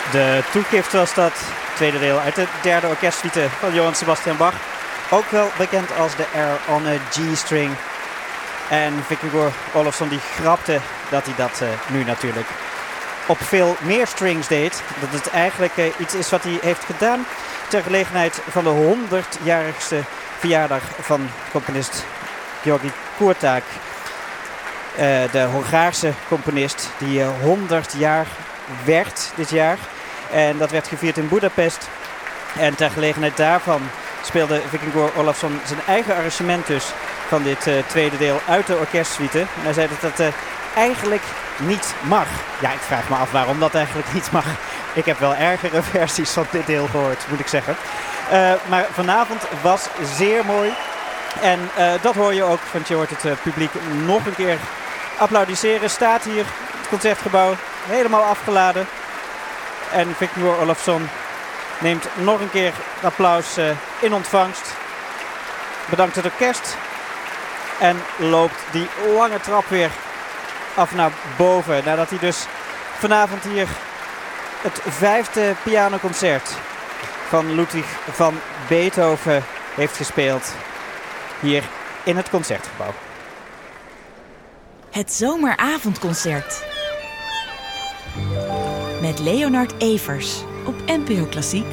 De toegift was dat, tweede deel uit de derde orkestsuite van Johann Sebastian Bach. Ook wel bekend als de Air on a G-string. En Vikingur Olafsson die grapte dat hij dat nu natuurlijk op veel meer strings deed. Dat het eigenlijk iets is wat hij heeft gedaan ter gelegenheid van de 100-jarigste verjaardag van componist György Kurták. De Hongaarse componist die 100 jaar werd dit jaar. En dat werd gevierd in Budapest. En ter gelegenheid daarvan speelde Vikingur Olafsson zijn eigen arrangement dus van dit tweede deel uit de orkestsuite. En hij zei dat dat eigenlijk niet mag. Ja, ik vraag me af waarom dat eigenlijk niet mag. Ik heb wel ergere versies van dit deel gehoord, moet ik zeggen. Maar vanavond was zeer mooi. En dat hoor je ook, want je hoort het publiek nog een keer applaudisseren. Staat hier het concertgebouw helemaal afgeladen. En Vikingur Olafsson neemt nog een keer applaus in ontvangst. Bedankt het orkest. En loopt die lange trap weer af naar boven. Nadat hij dus vanavond hier het 5e pianoconcert van Ludwig van Beethoven heeft gespeeld. Hier in het concertgebouw. Het zomeravondconcert. Met Leonard Evers op NPO Klassiek.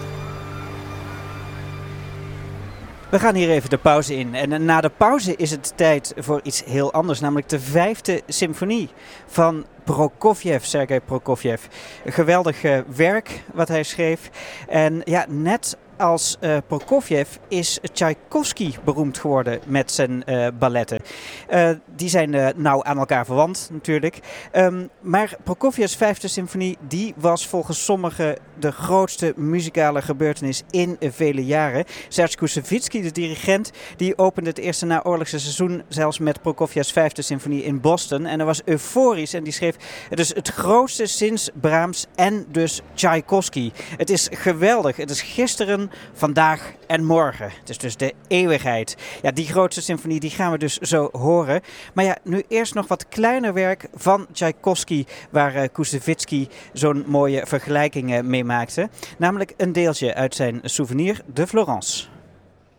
We gaan hier even de pauze in. En na de pauze is het tijd voor iets heel anders. Namelijk de 5e symfonie van Prokofjev, Sergei Prokofjev. Een geweldig werk wat hij schreef. En ja, net als Prokofjev is Tchaikovsky beroemd geworden met zijn balletten. Die zijn nauw aan elkaar verwant natuurlijk. Maar Prokofjevs 5e symfonie die was volgens sommigen de grootste muzikale gebeurtenis in vele jaren. Serge Koussevitzky, de dirigent, die opende het eerste naoorlogse seizoen zelfs met Prokofjevs 5e symfonie in Boston. En hij was euforisch en die schreef: het is het grootste sinds Brahms en dus Tchaikovsky. Het is geweldig. Het is gisteren, vandaag en morgen. Het is dus de eeuwigheid. Ja, die grootste symfonie die gaan we dus zo horen. Maar ja, nu eerst nog wat kleiner werk van Tchaikovsky, waar Koussevitzky zo'n mooie vergelijking mee maakte. Namelijk een deeltje uit zijn Souvenir de Florence.